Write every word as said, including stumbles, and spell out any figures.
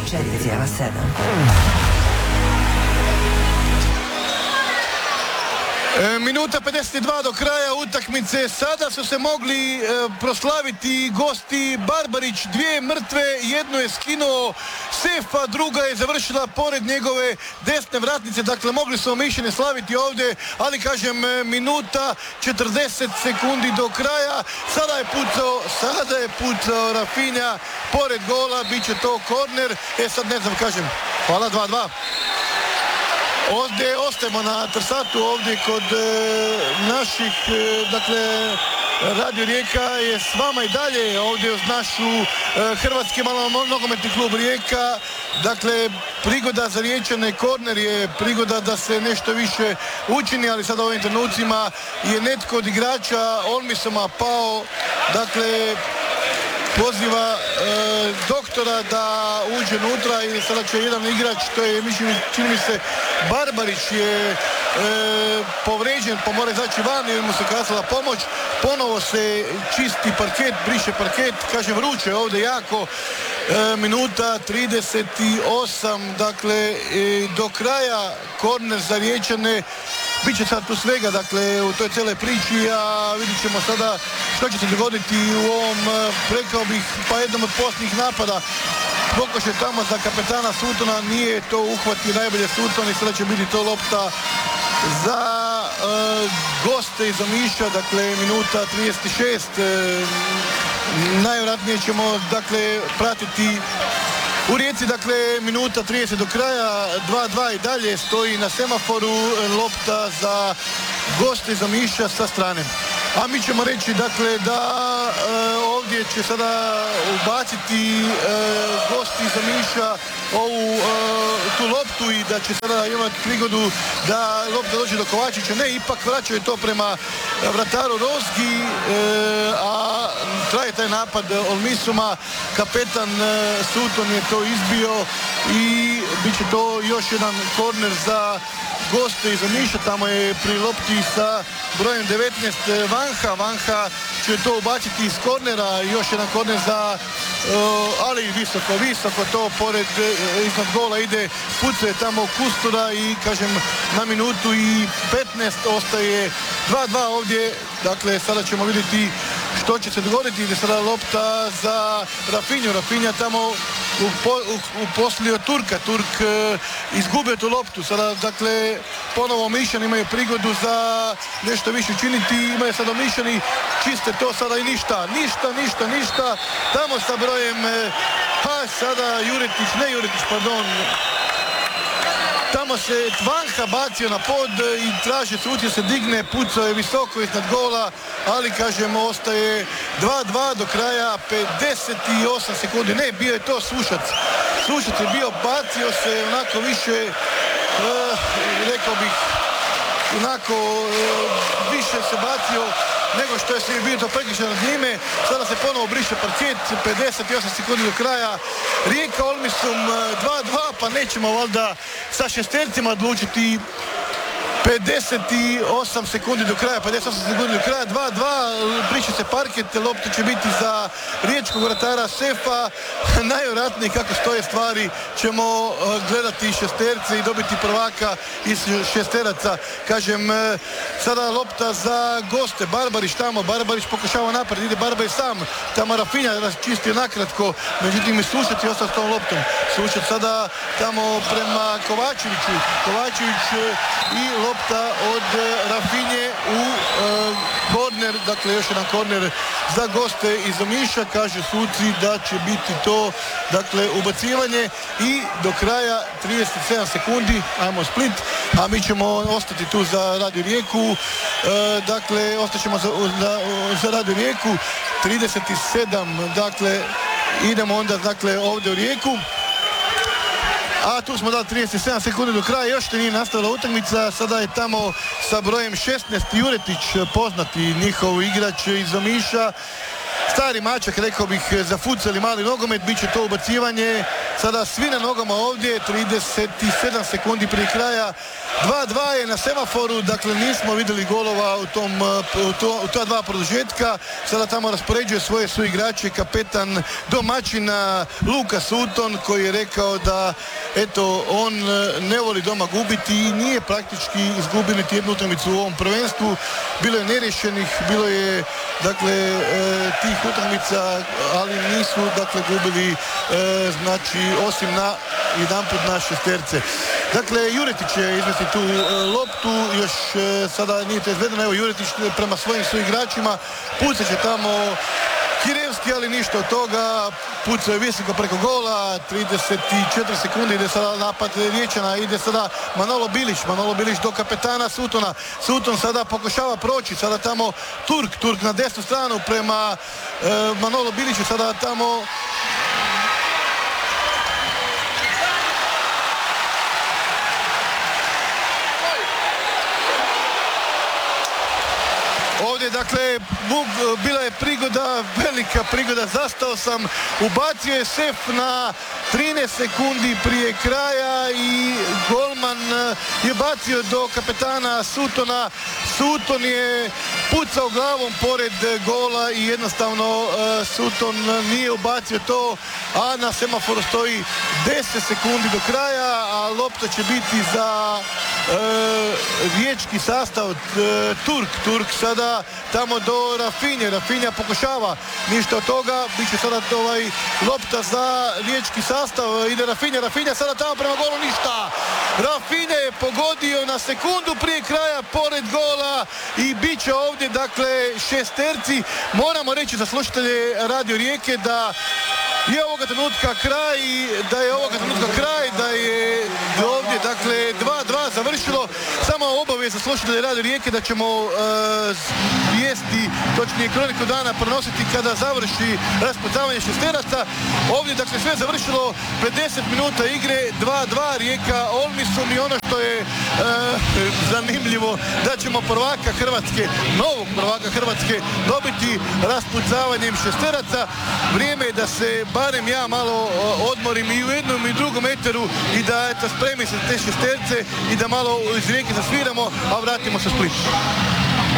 četiri zarez sedam. E, minuta pedeset dva do kraja utakmice. Sada su se mogli e, proslaviti gosti. Barbarić dvije mrtve, jednu je skinuo sefa, druga je završila pored njegove desne vratnice. Dakle, mogli su mišljene slaviti ovdje, ali kažem, minuta četrdeset sekundi do kraja. Sada je pucao, sada je pucao Rafinha pored gola, bit će to korner. E sad ne znam, kažem, hvala dva dva. Ovdje ostajemo na Trsatu, ovdje kod e, naših, e, dakle, Radio Rijeka je s vama i dalje, ovdje uz našu e, Hrvatski malo nogometni klub Rijeka. Dakle, prigoda za Riječane, korner je prigoda da se nešto više učini, ali sada u ovim trenucima je netko od igrača Olmisoma pao, dakle, poziva e, doktora da uđe unutra i sada će jedan igrač, to je mislim, čini mi se Barbarić je e, povređen pa mora izaći van jer mu se kasala pomoć. Ponovo se čisti parket, briše parket, kaže vruće ovdje jako. E, minuta trideset osam, dakle e, do kraja korner za Riječane. Biće sad tu svega, dakle, u toj cijeloj priči, a vidit ćemo sada što će se dogoditi u ovom, rekao bih, pa jednom od posljednjih napada. Pokušaj tamo za kapetana Sutona, nije to uhvatio najbolje Suton i sada će biti to lopta za e, goste iz Omiša, dakle, minuta trideset šest. E, najvjerojatnije ćemo, dakle, pratiti u Rijeci, dakle, minuta trideset do kraja, dva dva i dalje stoji na semaforu, lopta za goste iz Omiša sa strane. A mi ćemo reći, dakle, da e, ovdje će sada ubaciti e, gosti iz Omiša ovu e, tu loptu i da će sada imati prigodu da lopta dođe do Kovačića. Ne, ipak vraćaju to prema vrataru Rozgi, e, a traje taj napad Olmisuma. Kapetan e, Suton je to izbio i bit će to još jedan korner za goste iz Omiša. Tamo je pri lopti sa brojem devetnaest Vanha. Vanha će to ubaciti iz kornera. Još jedan korner za uh, ali visoko, visoko to pored uh, iznad gola ide. Pucuje tamo Kustura i kažem na minutu i petnaest ostaje dva dva ovdje. Dakle, sada ćemo vidjeti što će se dogoditi. Ide sada lopta za Rafinhu. Rafinha tamo uposlio Turka. Turk e, izgubio tu loptu. Sada, dakle, ponovo Omišani imaju prigodu za nešto više učiniti. Imaju sada Omišani čiste to sada i ništa. Ništa, ništa, ništa. Tamo sa brojem e, ha, sada Juretić, ne Juretić, pardon. Tamo se Vanha bacio na pod i traži se se digne, pucao je visoko iznad gola, ali kažemo ostaje dva dva do kraja, pedeset osam sekundi. Ne, bio je to Sušac. Sušac je bio, bacio se onako više, uh, rekao bih, onako uh, više se bacio nego što je se bio to prekršaj nad njime. Sada se ponovo briše parket, pedeset osam sekundi do kraja. Rijeka Olmisum dva dva, pa nećemo valjda sa šestercima odlučiti. pedeset osam sekundi do kraja, pedeset osam sekundi do kraja, dva dva, briše se parket, lopta će biti za riječkog vratara Sefa. Najvjerojatnije kako stoje stvari ćemo gledati šesterce i dobiti prvaka iz šesteraca. Kažem, sada lopta za goste, Barbarić tamo, Barbarić pokušava napred, ide Barbarić sam, tamo Rafinha čistio nakratko, međutim i Sušac je ostao s tom loptom. Sušac sada tamo prema Kovačeviću, Kovačević i lopta lopta od Rafinje u e, korner, dakle još jedan korner za goste iz Omiša. Kaže suci da će biti to, dakle, ubacivanje i do kraja trideset sedam sekundi, ajmo Split, a mi ćemo ostati tu za Radio Rijeku, e, dakle ostaćemo za, za, za Radio Rijeku, trideset sedam, dakle idemo onda, dakle, ovdje u Rijeku. A tu smo dali trideset sedam sekundi do kraja, još nije nastavila utakmica. Sada je tamo sa brojem šesnaest Juretić, poznati njihov igrač iz Omiša. Stari mačak, rekao bih, za futsal i mali nogomet, bit će to ubacivanje sada svi na nogama ovdje, trideset sedam sekundi prije kraja, dva dva je na semaforu, dakle nismo vidjeli golova u, tom, u, to, u ta dva produžetka. Sada tamo raspoređuje svoje suigrače kapetan domaćina Luka Sutton, koji je rekao da eto, on ne voli doma gubiti i nije praktički izgubio niti jednu utakmicu u ovom prvenstvu. Bilo je neriješenih, bilo je dakle e, tih utakmica, ali nisu dakle gubili e, znači osim na jedanput na šesterce. Dakle, Juretić je izvesti tu e, loptu, još e, sada nije to izvedeno, evo Juretić prema svojim suigračima, pucat će tamo Kirevski, ali ništa od toga, pucao je visoko preko gola, trideset četiri sekunde, ide sada napad Riječana, ide sada Manolo Bilić, Manolo Bilić do kapetana Suttona, Sutton sada pokušava proći, sada tamo Turk, Turk na desnu stranu prema e, Manolo Biliću, sada tamo ovdje, dakle, bila je prigoda, velika prigoda, zastao sam, ubacio je sef na trinaest sekundi prije kraja i golman je bacio do kapetana Suttona. Sutton je pucao glavom pored gola i jednostavno uh, Sutton nije ubacio to, a na semaforu stoji deset sekundi do kraja, a lopta će biti za uh, riječki sastav. uh, Turk, Turk sada tamo do Rafinje, Rafinja pokušava, ništa od toga, bit će sada ovaj lopta za riječki sastav, ide Rafinja, Rafinja sada tamo prema golu, ništa. Rafinja je pogodio na sekundu prije kraja pored gola i bit će ovdje dakle šesterci. Moramo reći za slušatelje Radio Rijeke da je ovoga trenutka kraj, da je ovoga trenutka kraj, da je ovdje dakle dva dva završilo. Samo obavijest za slušatelje Radio Rijeke da ćemo uh, vijesti, točnije kroniku dana prenositi kada završi raspucavanje šesteraca. Ovdje dakle sve završilo, pedeset minuta igre, dva dva Rijeka Olmisum, i ono što je uh, zanimljivo, da ćemo prvaka Hrvatske, novog prvaka Hrvatske dobiti raspucavanjem šesteraca. Vrijeme je da se barem ja malo odmorim i u jednom i drugom eteru i da eto spremi se te šesterce i da malo iz Rijeke zasviramo, a vratimo se u Split.